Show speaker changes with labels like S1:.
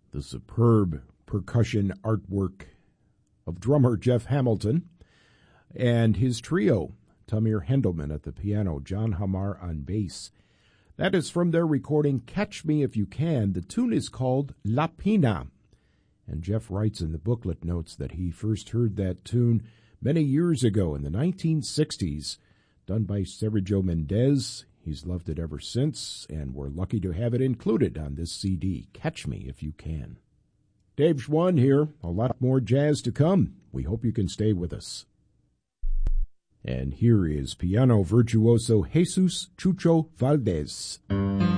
S1: the superb percussion artwork of drummer Jeff Hamilton and his trio, Tamir Hendelman at the piano, John Hamar on bass. That is from their recording Catch Me If You Can. The tune is called La Pina. And Jeff writes in the booklet notes that he first heard that tune many years ago in the 1960s, done by Sergio Mendes. He's loved it ever since, and we're lucky to have it included on this CD, Catch Me If You Can. Dave Schwann here. A lot more jazz to come. We hope you can stay with us. And here is piano virtuoso Jesus Chucho Valdez.